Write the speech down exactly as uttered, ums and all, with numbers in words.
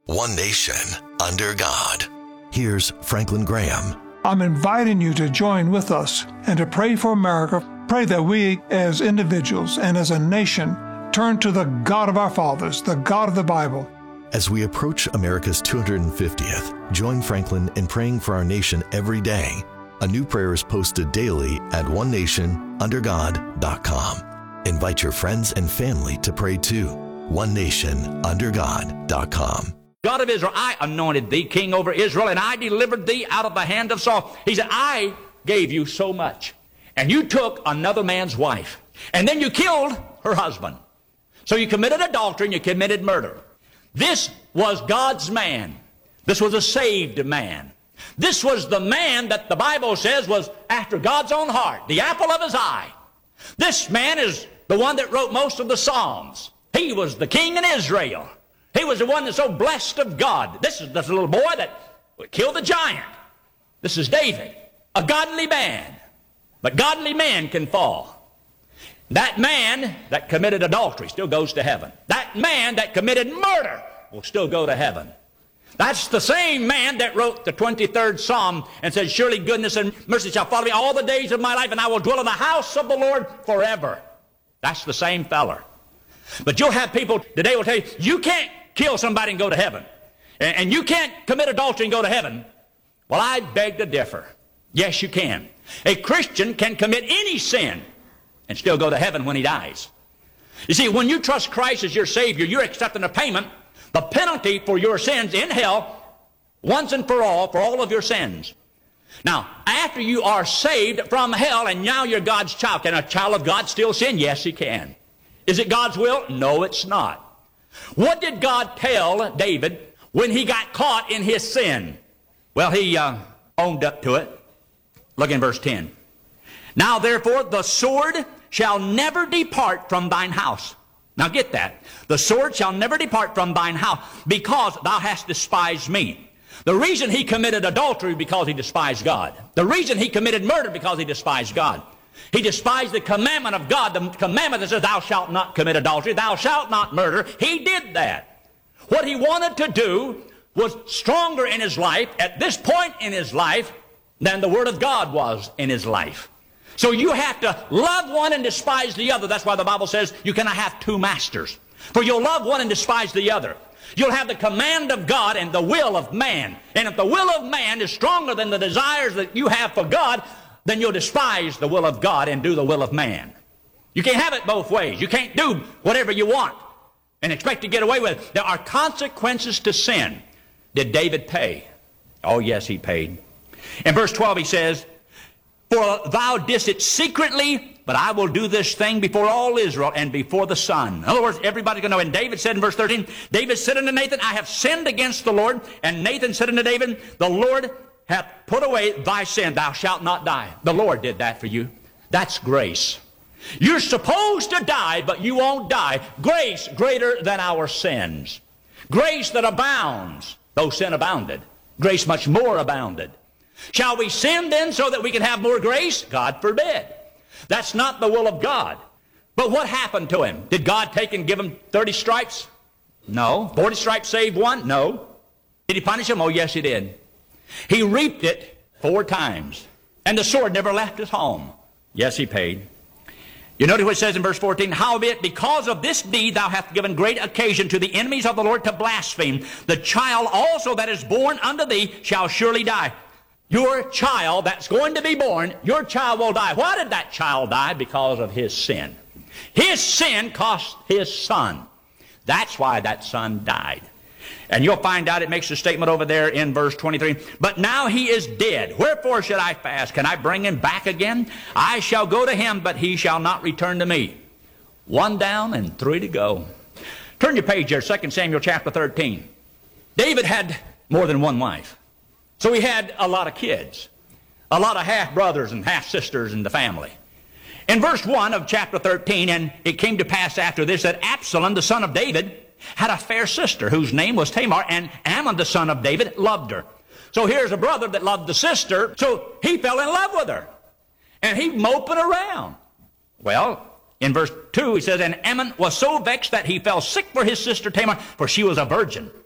One nation, under God. Here's Franklin Graham. I'm inviting you to join with us and to pray for America. Pray that we as individuals and as a nation turn to the God of our fathers, the God of the Bible. As we approach America's two hundred fiftieth, join Franklin in praying for our nation every day. A new prayer is posted daily at one nation under god dot com. Invite your friends and family to pray too. one nation under god dot com. God of Israel, I anointed thee king over Israel, and I delivered thee out of the hand of Saul. He said, I gave you so much, and you took another man's wife, and then you killed her husband. So you committed adultery and you committed murder. This was God's man. This was a saved man. This was the man that the Bible says was after God's own heart, the apple of his eye. This man is the one that wrote most of the Psalms. He was the king in Israel. He was the one that's so blessed of God. This is this little boy that killed the giant. This is David, a godly man. But godly man can fall. That man that committed adultery still goes to heaven. That man that committed murder will still go to heaven. That's the same man that wrote the twenty-third Psalm and said, surely goodness and mercy shall follow me all the days of my life, and I will dwell in the house of the Lord forever. That's the same feller. But you'll have people today will tell you, you can't kill somebody and go to heaven. And, and you can't commit adultery and go to heaven. Well, I beg to differ. Yes, you can. A Christian can commit any sin and still go to heaven when he dies. You see, when you trust Christ as your Savior, you're accepting a payment, the penalty for your sins in hell, once and for all, for all of your sins. Now, after you are saved from hell and now you're God's child, can a child of God still sin? Yes, he can. Is it God's will? No, it's not. What did God tell David when he got caught in his sin? Well, he uh, owned up to it. Look in verse ten. Now, therefore, the sword shall never depart from thine house. Now, get that. The sword shall never depart from thine house, because thou hast despised me. The reason he committed adultery because he despised God. The reason he committed murder because he despised God. He despised the commandment of God, the commandment that says, thou shalt not commit adultery, thou shalt not murder. He did that. What he wanted to do was stronger in his life, at this point in his life, than the Word of God was in his life. So you have to love one and despise the other. That's why the Bible says you cannot have two masters. For you'll love one and despise the other. You'll have the command of God and the will of man. And if the will of man is stronger than the desires that you have for God, then you'll despise the will of God and do the will of man. You can't have it both ways. You can't do whatever you want and expect to get away with it. There are consequences to sin. Did David pay? Oh, yes, he paid. In verse twelve he says, for thou didst it secretly, but I will do this thing before all Israel and before the sun. In other words, everybody's going to know. And David said in verse thirteen, David said unto Nathan, I have sinned against the Lord. And Nathan said unto David, the Lord hath put away thy sin, thou shalt not die. The Lord did that for you. That's grace. You're supposed to die, but you won't die. Grace greater than our sins. Grace that abounds, though sin abounded. Grace much more abounded. Shall we sin then so that we can have more grace? God forbid. That's not the will of God. But what happened to him? Did God take and give him thirty stripes? No. forty stripes saved one? No. Did he punish him? Oh, yes, he did. He reaped it four times. And the sword never left his home. Yes, he paid. You notice what it says in verse fourteen, howbeit because of this deed thou hast given great occasion to the enemies of the Lord to blaspheme. The child also that is born unto thee shall surely die. Your child that's going to be born, your child will die. Why did that child die? Because of his sin. His sin cost his son. That's why that son died. And you'll find out it makes a statement over there in verse twenty-three. But now he is dead. Wherefore should I fast? Can I bring him back again? I shall go to him, but he shall not return to me. One down and three to go. Turn your page here, Second Samuel chapter thirteen. David had more than one wife. So he had a lot of kids. A lot of half-brothers and half-sisters in the family. In verse one of chapter thirteen, and it came to pass after this that Absalom, the son of David, had a fair sister whose name was Tamar, and Ammon, the son of David, loved her. So here's a brother that loved the sister, so he fell in love with her. And he moping around. Well, in verse two, he says, and Ammon was so vexed that he fell sick for his sister Tamar, for she was a virgin.